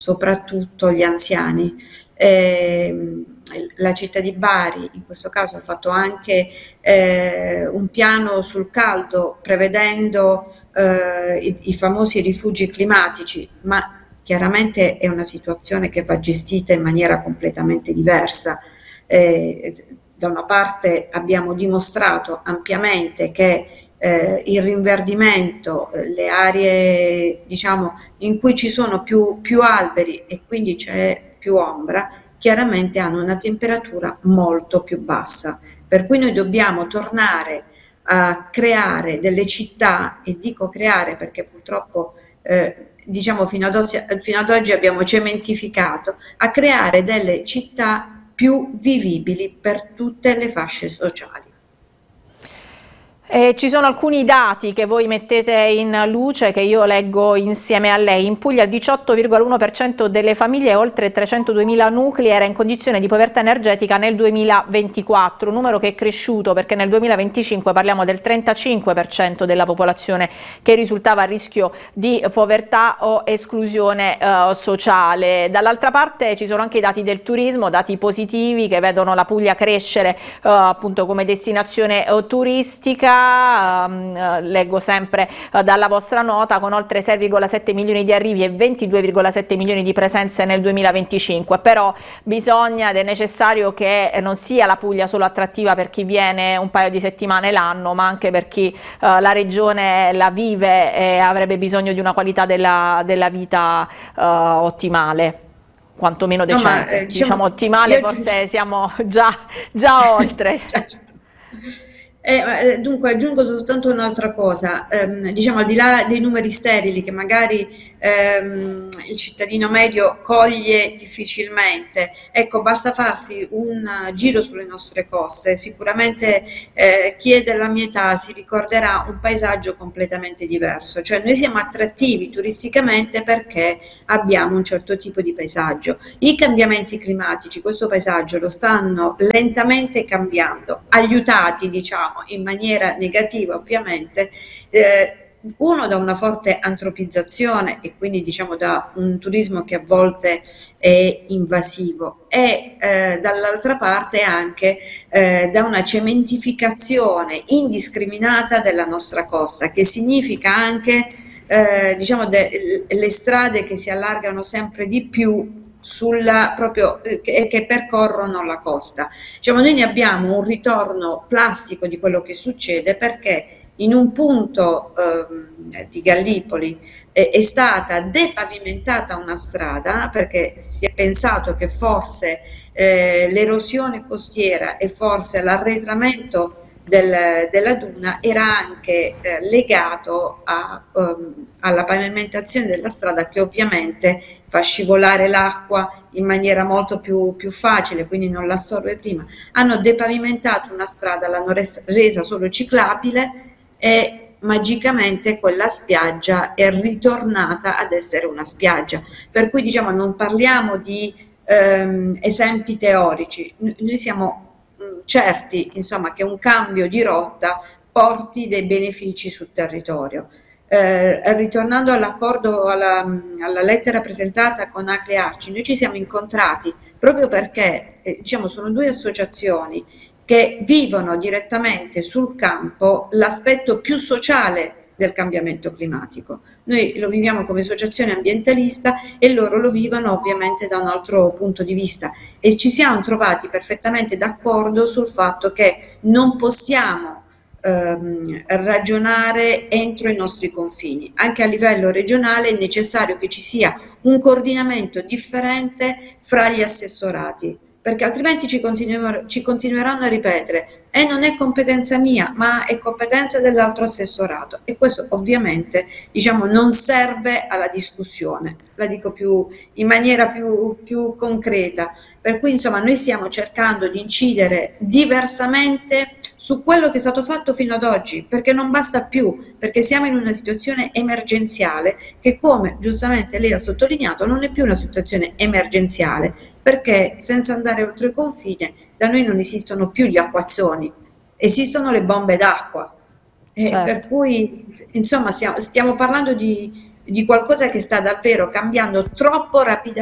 soprattutto gli anziani. Ehm, la città di Bari in questo caso ha fatto anche un piano sul caldo prevedendo i famosi rifugi climatici, ma chiaramente è una situazione che va gestita in maniera completamente diversa. Eh, da una parte abbiamo dimostrato ampiamente che il rinverdimento, le aree diciamo in cui ci sono più alberi e quindi c'è più ombra, chiaramente hanno una temperatura molto più bassa. Per cui noi dobbiamo tornare a creare delle città, e dico creare perché purtroppo diciamo fino ad oggi abbiamo cementificato, a creare delle città più vivibili per tutte le fasce sociali. Ci sono alcuni dati che voi mettete in luce che io leggo insieme a lei. In Puglia il 18,1% delle famiglie, oltre 302.000 nuclei, era in condizione di povertà energetica nel 2024, un numero che è cresciuto perché nel 2025 parliamo del 35% della popolazione che risultava a rischio di povertà o esclusione sociale. Dall'altra parte ci sono anche i dati del turismo, dati positivi che vedono la Puglia crescere appunto come destinazione turistica. Leggo sempre dalla vostra nota, con oltre 6,7 milioni di arrivi e 22,7 milioni di presenze nel 2025, però bisogna ed è necessario che non sia la Puglia solo attrattiva per chi viene un paio di settimane l'anno, ma anche per chi la regione la vive e avrebbe bisogno di una qualità della vita ottimale, quantomeno No, ma decente. Diciamo diciamo, ottimale, io forse aggiungo... siamo già oltre. Certo. Dunque aggiungo soltanto un'altra cosa, diciamo al di là dei numeri sterili che magari il cittadino medio coglie difficilmente, ecco, basta farsi un giro sulle nostre coste, sicuramente chi è della mia età si ricorderà un paesaggio completamente diverso, cioè noi siamo attrattivi turisticamente perché abbiamo un certo tipo di paesaggio. I cambiamenti climatici questo paesaggio lo stanno lentamente cambiando, aiutati diciamo in maniera negativa ovviamente, uno da una forte antropizzazione e quindi diciamo da un turismo che a volte è invasivo e dall'altra parte anche da una cementificazione indiscriminata della nostra costa, che significa anche diciamo le strade che si allargano sempre di più sulla proprio che percorrono la costa. Diciamo, noi ne abbiamo un ritorno plastico di quello che succede perché in un punto di Gallipoli è stata depavimentata una strada perché si è pensato che forse l'erosione costiera e forse l'arretramento della duna era anche legato alla pavimentazione della strada che ovviamente fa scivolare l'acqua in maniera molto più facile, quindi non l'assorbe prima. Hanno depavimentato una strada, l'hanno resa solo ciclabile e magicamente quella spiaggia è ritornata ad essere una spiaggia. Per cui diciamo non parliamo di esempi teorici, noi siamo certi insomma che un cambio di rotta porti dei benefici sul territorio. Ritornando all'accordo, alla lettera presentata con Acle Arci, noi ci siamo incontrati proprio perché diciamo, sono due associazioni che vivono direttamente sul campo l'aspetto più sociale del cambiamento climatico. Noi lo viviamo come associazione ambientalista e loro lo vivono ovviamente da un altro punto di vista e ci siamo trovati perfettamente d'accordo sul fatto che non possiamo ragionare entro i nostri confini. Anche a livello regionale è necessario che ci sia un coordinamento differente fra gli assessorati, perché altrimenti ci continueranno a ripetere e non è competenza mia, ma è competenza dell'altro assessorato e questo ovviamente diciamo non serve alla discussione, la dico in maniera più concreta, per cui insomma noi stiamo cercando di incidere diversamente su quello che è stato fatto fino ad oggi, perché non basta più, perché siamo in una situazione emergenziale che come giustamente lei ha sottolineato non è più una situazione emergenziale, perché senza andare oltre il confine da noi non esistono più gli acquazzoni, esistono le bombe d'acqua. Per Certo. cui insomma stiamo parlando di qualcosa che sta davvero cambiando troppo rapidamente